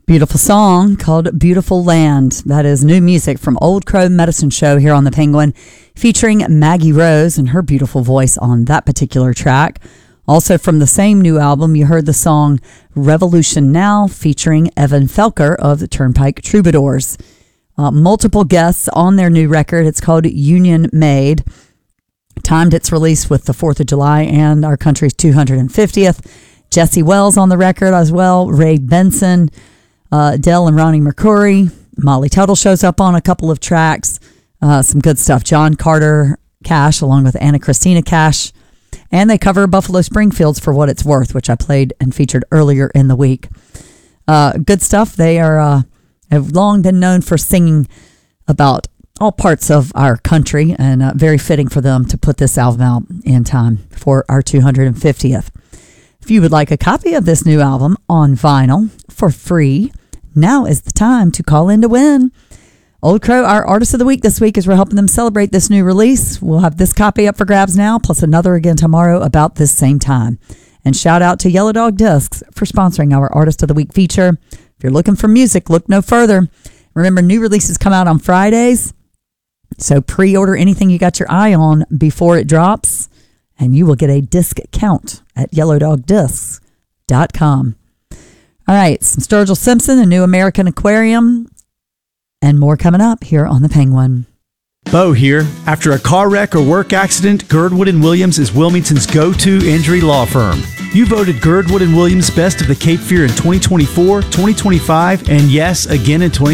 Beautiful song called Beautiful Land. That is new music from Old Crow Medicine Show here on the Penguin, featuring Maggie Rose and her beautiful voice on that particular track. Also from the same new album, you heard the song Revolution Now, featuring Evan Felker of the Turnpike Troubadours. Multiple guests on their new record. It's called Union Made. Timed its release with the 4th of July and our country's 250th. Jesse Wells on the record as well. Ray Benson, Dell and Ronnie McCoury. Molly Tuttle shows up on a couple of tracks. Some good stuff. John Carter Cash along with Anna Christina Cash. And they cover Buffalo Springfield's For What It's Worth, which I played and featured earlier in the week. Good stuff. They are have long been known for singing about all parts of our country, and very fitting for them to put this album out in time for our 250th. If you would like a copy of this new album on vinyl for free, now is the time to call in to win. Old Crow, our Artist of the Week this week, as we're helping them celebrate this new release. We'll have this copy up for grabs now, plus another again tomorrow about this same time. And shout out to Yellow Dog Discs for sponsoring our Artist of the Week feature. If you're looking for music, look no further. Remember, new releases come out on Fridays, so pre-order anything you got your eye on before it drops, and you will get a disc count at yellowdogdiscs.com. All right, some Sturgill Simpson, a New American Aquarium, and more coming up here on The Penguin. Bo here. After a car wreck or work accident, Girdwood & Williams is Wilmington's go-to injury law firm. You voted Girdwood & Williams Best of the Cape Fear in 2024, 2025, and yes, again in